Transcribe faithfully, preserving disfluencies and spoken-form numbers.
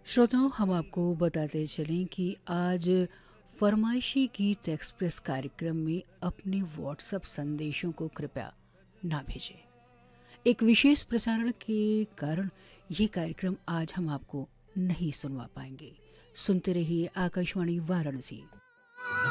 श्रोताओं, हम आपको बताते चलें कि आज फरमाइशी गीत एक्सप्रेस कार्यक्रम में अपने व्हाट्सएप संदेशों को कृपया ना भेजें। एक विशेष प्रसारण के कारण ये कार्यक्रम आज हम आपको नहीं सुनवा पाएंगे। सुनते रहिए आकाशवाणी वाराणसी।